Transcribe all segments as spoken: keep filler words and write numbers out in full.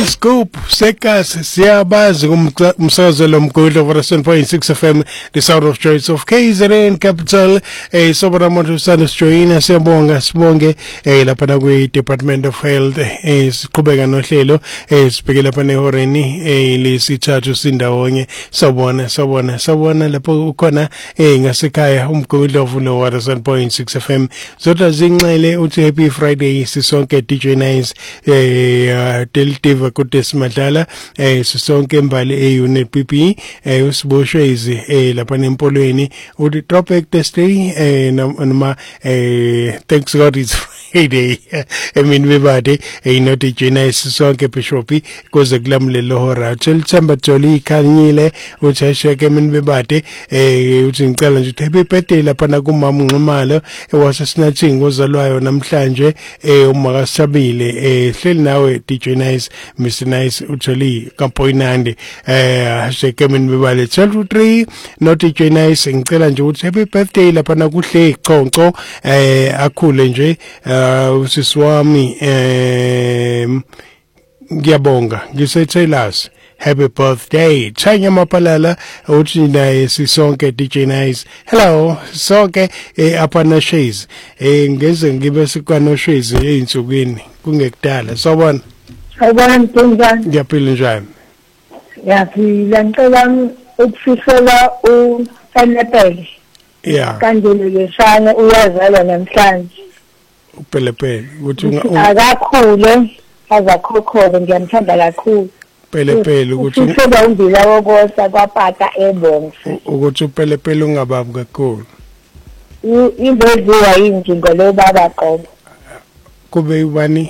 Scoop Sekas siyabazi kumsakazo lomgudlo for seven point six F M the Sound of Choice of K Z N Capital eh sobona umuntu usana sijoyina siyabonga sibonge eh lapha na kwi Department of Health eh siqhubeka nohlelo eh sibheke lapha nehoreni eh lesithathu sindawonye sabona sabona sabona lapho ukhona eh ngasekhaya umgudlo fulo seven point six F M zodwa zinxele uthi happy Friday sisonke D J Nice eh Deltiva Kutes Madala eh sisonke mbali e unit P P eh usiboshwe izi eh lapha nempolweni uthi topic Thursday eh noma eh thanks God it's Friday I mean bebade eh no D J Nice sisonke bishopi kuze kulamlelo hora thelithemba joli ikhanyile uthi asheke mina bebade eh uthi ngicela nje happy birthday lapha na kumama Nxumalo ewase snatching ozalwayo namhlanje eh uma kasabile eh hleli nawe D J Nice Mister Nice utholi kampoyinandi eh asheke mina bebale twelve three no D J Nice ngicela nje ukuthi happy birthday lapha na kuhle iqonqo eh akhule nje usisi wami eh ngiyabonga ngisethelasi happy birthday Thanya Mapalala uthi naye sisonke D J Nice hello sonke eh apana shays eh ngeze ngibe sikwano shays einsukwini kungekudala sawubona sawubona Ntunzana ngiyaphila njani yaphila ngicela ukufisela uFanepele yeah kanjele sana uyazala namhlanje upelepele uthi akakhule azakhokhoze ngiyamthanda kakhulu pelepele ukuthi useba umbila wokosa kwapata ebonga ukuthi upelepele ungababi kakhulu ingoziwa injingo lo baba qobo kube ubani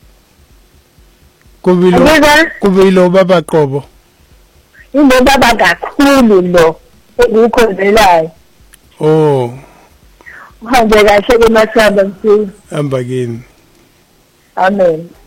kube lo kube lo baba qobo ino baba kakhulu lo ukukhozelayo oh uhambe kahle kemasamba mfowethu hamba kini amen